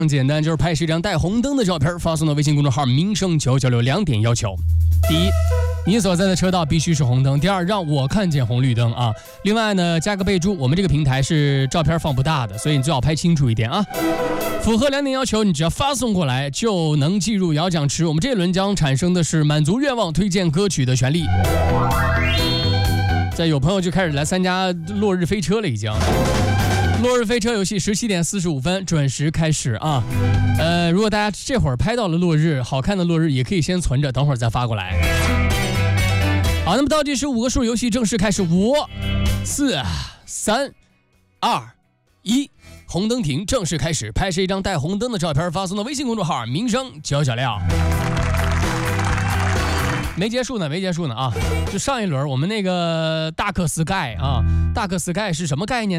简单，就是拍摄一张带红灯的照片，发送到微信公众号民生996。2点要求：第一，你所在的车道必须是红灯；第二，让我看见红绿灯啊。另外呢，加个备注，我们这个平台是照片放不大的，所以你最好拍清楚一点啊。符合2点要求，你只要发送过来就能进入摇奖池。我们这一轮将产生的是满足愿望推荐歌曲的权利。有朋友就开始来参加落日飞车了，已经。落日飞车游戏17点45分准时开始啊。如果大家这会儿拍到了落日，好看的落日也可以先存着，等会儿再发过来。好，那么倒计时5个数，游戏正式开始，5、4、3、2、1，红灯停，正式开始。拍摄一张带红灯的照片，发送到微信公众号民生996。没结束呢啊！就上一轮我们那个大克斯盖啊，大克斯盖是什么概念？